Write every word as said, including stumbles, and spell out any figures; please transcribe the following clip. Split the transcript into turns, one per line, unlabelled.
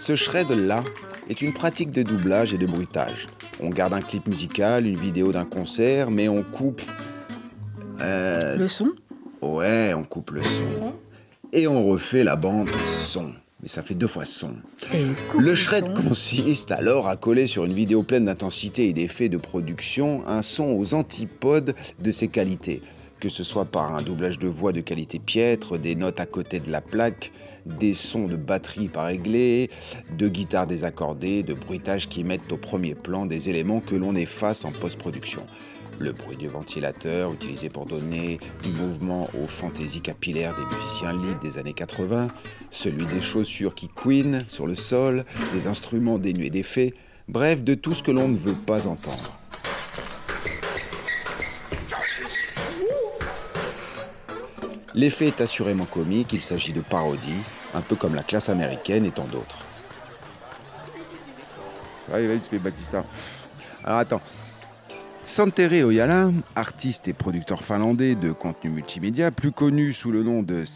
Ce shred-là est une pratique de doublage et de bruitage. On garde un clip musical, une vidéo d'un concert, mais on coupe... Euh,
Le son?
ouais, on coupe le son. Et on refait la bande son. Mais ça fait deux fois son.
Et on coupe
Le
le
shred
son.
consiste alors à coller sur une vidéo pleine d'intensité et d'effets de production un son aux antipodes de ses qualités. Que ce soit par un doublage de voix de qualité piètre, des notes à côté de la plaque, des sons de batterie pas réglés, de guitares désaccordées, de bruitages qui mettent au premier plan des éléments que l'on efface en post-production. Le bruit du ventilateur utilisé pour donner du mouvement aux fantaisies capillaires des musiciens lead des années quatre-vingts, celui des chaussures qui couinent sur le sol, des instruments dénués d'effets, bref, de tout ce que l'on ne veut pas entendre. L'effet est assurément comique, il s'agit de parodie, un peu comme La Classe américaine et tant d'autres. Allez, vas-y, tu fais Batista. Alors attends. Santeri Ojala, artiste et producteur finlandais de contenu multimédia, plus connu sous le nom de